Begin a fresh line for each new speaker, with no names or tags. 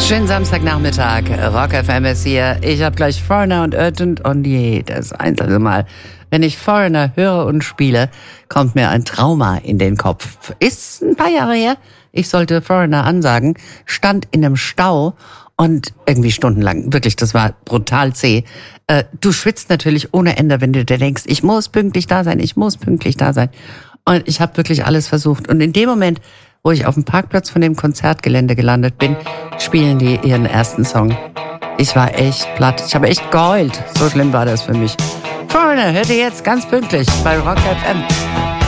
Schönen Samstagnachmittag, Rock FM ist hier. Ich habe gleich Foreigner und Urgent und jedes einzelne Mal, wenn ich Foreigner höre und spiele, kommt mir ein Trauma in den Kopf. Ist ein paar Jahre her, ich sollte Foreigner ansagen, stand in einem Stau und irgendwie stundenlang, wirklich, das war brutal zäh. Du schwitzt natürlich ohne Ende, wenn du dir denkst, ich muss pünktlich da sein, ich muss pünktlich da sein. Und ich habe wirklich alles versucht. Und in dem Moment, wo ich auf dem Parkplatz von dem Konzertgelände gelandet bin, spielen die ihren ersten Song. Ich war echt platt. Ich habe echt geheult. So schlimm war das für mich. Foreigner hört ihr jetzt ganz pünktlich bei Rock FM.